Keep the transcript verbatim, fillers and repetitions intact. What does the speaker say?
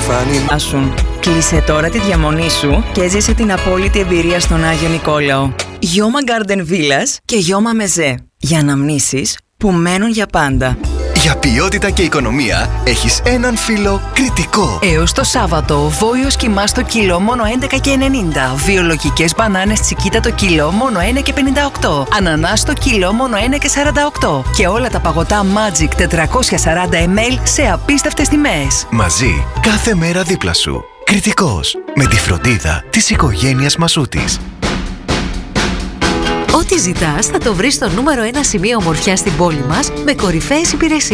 περήφανοι. Άσουν. Κλείσε τώρα τη διαμονή σου και ζήσε την απόλυτη εμπειρία στον Άγιο Νικόλαο. Γιώμα Garden Villas και Γιώμα Μεζέ. Για αναμνήσεις που μένουν για πάντα. Για ποιότητα και οικονομία έχεις έναν φίλο Κρητικό. Έως το Σάββατο, βόλιος κιμά στο κιλό μόνο έντεκα και ενενήντα. Βιολογικές μπανάνες τσικίτα το κιλό μόνο ένα και πενήντα οκτώ. Ανανάς το κιλό μόνο ένα και σαράντα οκτώ. Και όλα τα παγωτά Magic τετρακόσια σαράντα μιλιλίτρα σε απίστευτες τιμές. Μαζί, κάθε μέρα δίπλα σου. Κρητικός. Με τη φροντίδα της οικογένειας Μασούτης. Ό,τι ζητάς θα το βρεις στο νούμερο ένα σημείο ομορφιάς στην πόλη μας με κορυφαίες υπηρεσίες.